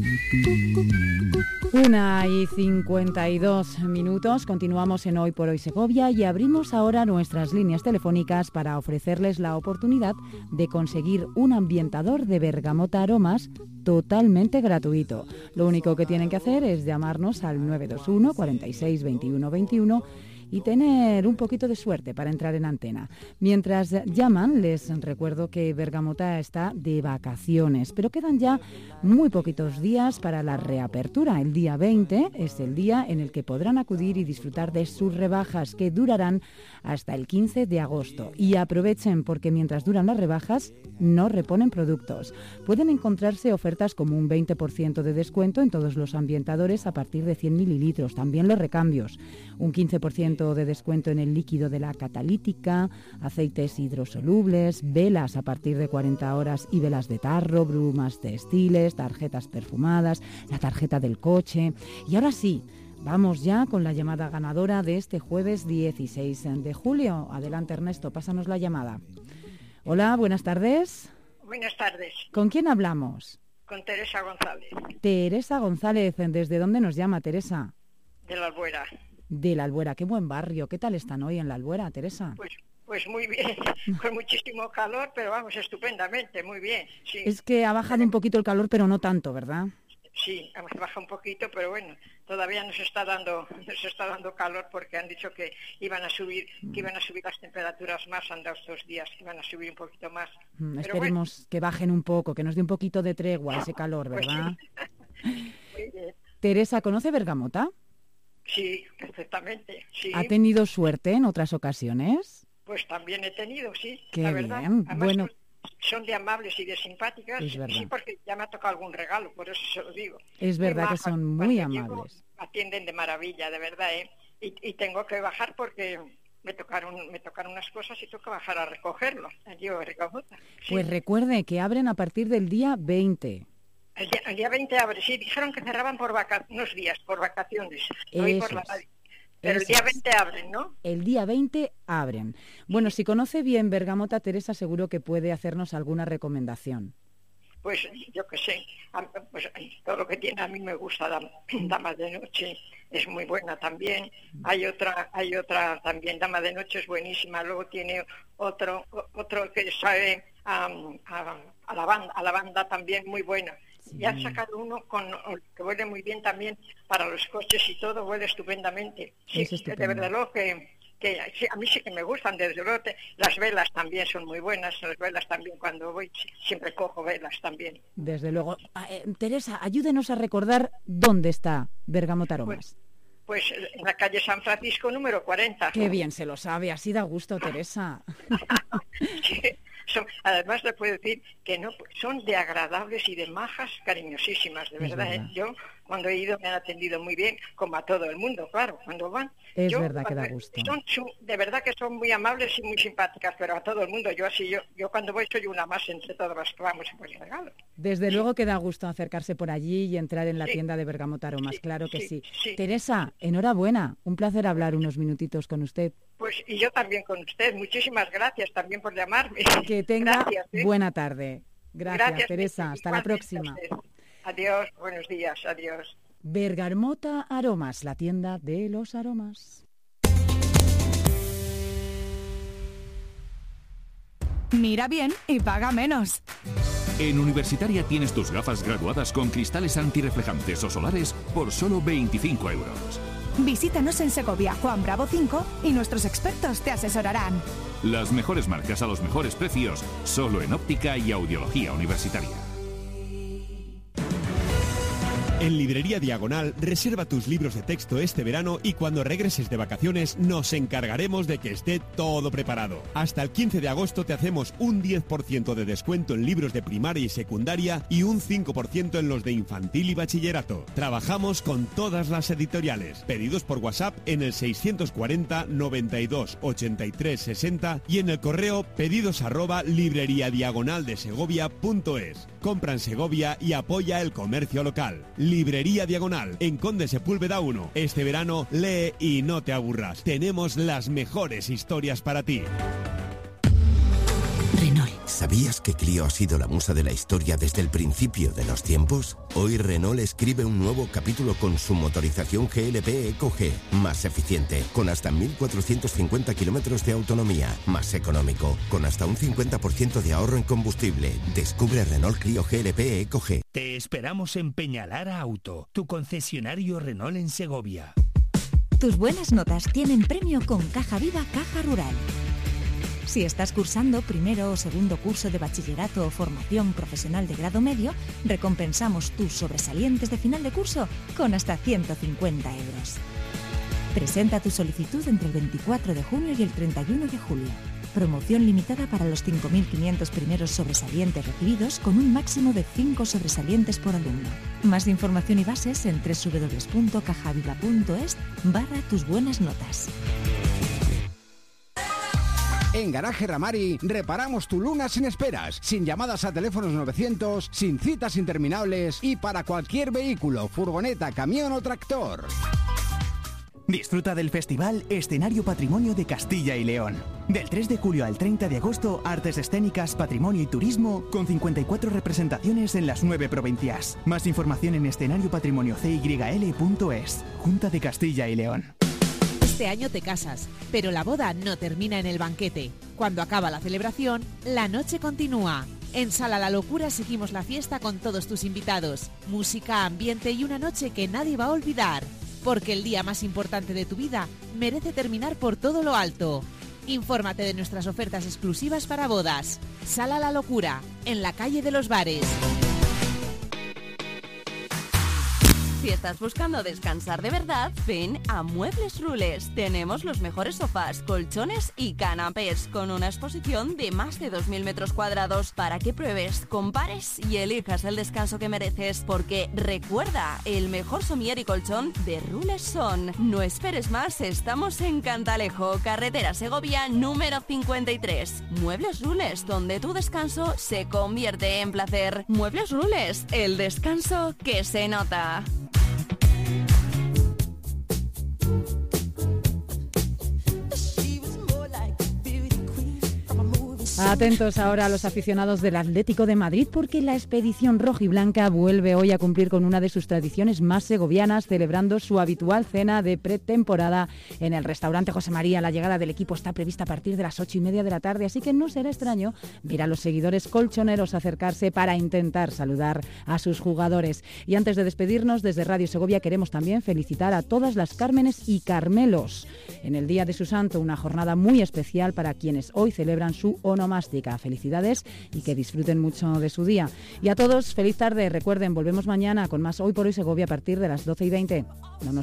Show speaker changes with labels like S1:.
S1: 1:52. Continuamos en Hoy por Hoy Segovia y abrimos ahora nuestras líneas telefónicas para ofrecerles la oportunidad de conseguir un ambientador de bergamota aromas totalmente gratuito. Lo único que tienen que hacer es llamarnos al 921 46 21 21 y tener un poquito de suerte para entrar en antena. Mientras llaman, les recuerdo que Bergamota está de vacaciones, pero quedan ya muy poquitos días para la reapertura. El día 20 es el día en el que podrán acudir y disfrutar de sus rebajas, que durarán hasta el 15 de agosto. Y aprovechen, porque mientras duran las rebajas, no reponen productos. Pueden encontrarse ofertas como un 20% de descuento en todos los ambientadores a partir de 100 mililitros, también los recambios, un 15% de descuento en el líquido de la catalítica, aceites hidrosolubles, velas a partir de 40 horas y velas de tarro, brumas textiles, tarjetas perfumadas, la tarjeta del coche. Y ahora sí, vamos ya con la llamada ganadora de este jueves 16 de julio. Adelante, Ernesto, pásanos la llamada. Hola, buenas tardes.
S2: Buenas tardes.
S1: ¿Con quién hablamos?
S2: Con Teresa González.
S1: Teresa González, ¿desde dónde nos llama, Teresa?
S2: De la Albuera.
S1: De la Albuera, qué buen barrio. ¿Qué tal están hoy en la Albuera, Teresa?
S2: Pues muy bien, con muchísimo calor, pero vamos, estupendamente, muy bien. Sí.
S1: Es que ha bajado un poquito el calor, pero no tanto, ¿verdad?
S2: Sí, baja un poquito, pero bueno, todavía nos está dando calor porque han dicho que iban a subir las temperaturas más, han dado estos días, que iban a subir un poquito más.
S1: Esperemos bueno, que bajen un poco, que nos dé un poquito de tregua ese calor, ¿verdad?
S2: Pues sí. Muy bien.
S1: Teresa, ¿conoce Bergamota?
S2: Sí, perfectamente, sí.
S1: ¿Ha tenido suerte en otras ocasiones?
S2: Pues también he tenido, sí.
S1: Qué
S2: la
S1: bien.
S2: Verdad. Además,
S1: bueno,
S2: son de amables y de simpáticas.
S1: Es verdad.
S2: Sí, porque ya me ha tocado algún regalo, por eso se lo digo.
S1: Es verdad que son muy amables.
S2: Atienden de maravilla, de verdad, ¿eh? Y tengo que bajar porque me tocaron unas cosas y tengo que bajar a recogerlo. Yo, Bergamota. Sí.
S1: Pues recuerde que abren a partir del día 20.
S2: El día 20 abre, sí, dijeron que cerraban por unos días, por vacaciones, no y por la radio. Pero el día 20 abren, ¿no? El día 20 abren. Bueno, si conoce bien Bergamota, Teresa, seguro que puede hacernos alguna recomendación. Pues yo qué sé, pues todo lo que tiene a mí me gusta. Dama de Noche es muy buena también. Hay otra también, Dama de Noche es buenísima. Luego tiene otro que sabe a la banda también muy buena. Sí. Y han sacado uno que huele muy bien también para los coches y todo, huele estupendamente. Sí, de verdad lo que sí, a mí sí que me gustan, desde luego. Las velas también son muy buenas, las velas también cuando voy siempre cojo velas también.
S1: Desde luego. Teresa, ayúdenos a recordar dónde está Bergamota Aromas.
S2: Pues en la calle San Francisco número 40.
S1: Qué bien se lo sabe, así da gusto, Teresa.
S2: Sí. Además le puedo decir que no son de agradables y de majas cariñosísimas, de verdad. Yo cuando he ido me han atendido muy bien, como a todo el mundo, claro, cuando van.
S1: Es verdad que da gusto.
S2: De verdad que son muy amables y muy simpáticas, pero a todo el mundo. Yo cuando voy soy una más entre todas las que vamos y pues regalo.
S1: Desde luego que da gusto acercarse por allí y entrar en la tienda de Bergamota Aromas, claro que sí. Teresa, enhorabuena, un placer hablar unos minutitos con usted.
S2: Pues y yo también con usted. Muchísimas gracias también por llamarme.
S1: Que tenga buena tarde. Gracias, Teresa. Hasta la próxima.
S2: Adiós, buenos días, adiós.
S1: Bergamota Aromas, la tienda de los aromas.
S3: Mira bien y paga menos.
S4: En Universitaria tienes tus gafas graduadas con cristales antirreflejantes o solares por solo 25 euros.
S3: Visítanos en Segovia, Juan Bravo 5 y nuestros expertos te asesorarán.
S4: Las mejores marcas a los mejores precios, solo en Óptica y Audiología Universitaria.
S5: En Librería Diagonal, reserva tus libros de texto este verano y cuando regreses de vacaciones nos encargaremos de que esté todo preparado. Hasta el 15 de agosto te hacemos un 10% de descuento en libros de primaria y secundaria y un 5% en los de infantil y bachillerato. Trabajamos con todas las editoriales. Pedidos por WhatsApp en el 640 92 83 60 y en el correo pedidos@libreriadiagonaldesegovia.es. Compra en Segovia y apoya el comercio local. Librería Diagonal, en Conde Sepúlveda 1. Este verano lee y no te aburras. Tenemos las mejores historias para ti.
S6: Renault. ¿Sabías que Clio ha sido la musa de la historia desde el principio de los tiempos? Hoy Renault escribe un nuevo capítulo con su motorización GLP EcoG, más eficiente, con hasta 1.450 kilómetros de autonomía, más económico, con hasta un 50% de ahorro en combustible. Descubre Renault Clio GLP EcoG.
S7: Te esperamos en Peñalara Auto, tu concesionario Renault en Segovia.
S8: Tus buenas notas tienen premio con Caja Viva Caja Rural. Si estás cursando primero o segundo curso de bachillerato o formación profesional de grado medio, recompensamos tus sobresalientes de final de curso con hasta 150 euros. Presenta tu solicitud entre el 24 de junio y el 31 de julio. Promoción limitada para los 5.500 primeros sobresalientes recibidos con un máximo de 5 sobresalientes por alumno. Más información y bases en www.cajaviva.es/tus buenas notas.
S9: En Garaje Ramari reparamos tu Luna sin esperas, sin llamadas a teléfonos 900, sin citas interminables y para cualquier vehículo, furgoneta, camión o tractor.
S10: Disfruta del festival Escenario Patrimonio de Castilla y León. Del 3 de julio al 30 de agosto, artes escénicas, patrimonio y turismo, con 54 representaciones en las 9 provincias. Más información en escenariopatrimoniocyl.es. Junta de Castilla y León.
S11: Este año te casas, pero la boda no termina en el banquete. Cuando acaba la celebración, la noche continúa. En Sala La Locura seguimos la fiesta con todos tus invitados. Música, ambiente y una noche que nadie va a olvidar. Porque el día más importante de tu vida merece terminar por todo lo alto. Infórmate de nuestras ofertas exclusivas para bodas. Sala La Locura, en la calle de los Bares.
S12: Si estás buscando descansar de verdad, ven a Muebles Rules. Tenemos los mejores sofás, colchones y canapés, con una exposición de más de 2.000 metros cuadrados para que pruebes, compares y elijas el descanso que mereces. Porque recuerda, el mejor somier y colchón de Rules son. No esperes más, estamos en Cantalejo, carretera Segovia número 53. Muebles Rules, donde tu descanso se convierte en placer. Muebles Rules, el descanso que se nota.
S1: Atentos ahora a los aficionados del Atlético de Madrid porque la expedición rojiblanca vuelve hoy a cumplir con una de sus tradiciones más segovianas, celebrando su habitual cena de pretemporada en el restaurante José María. La llegada del equipo está prevista a partir de las 8:30 de la tarde, así que no será extraño ver a los seguidores colchoneros acercarse para intentar saludar a sus jugadores. Y antes de despedirnos, desde Radio Segovia queremos también felicitar a todas las Cármenes y Carmelos en el Día de su Santo, una jornada muy especial para quienes hoy celebran su onomástica. Felicidades y que disfruten mucho de su día. Y a todos, feliz tarde. Recuerden, volvemos mañana con más Hoy por Hoy Segovia a partir de las 12:20. No nos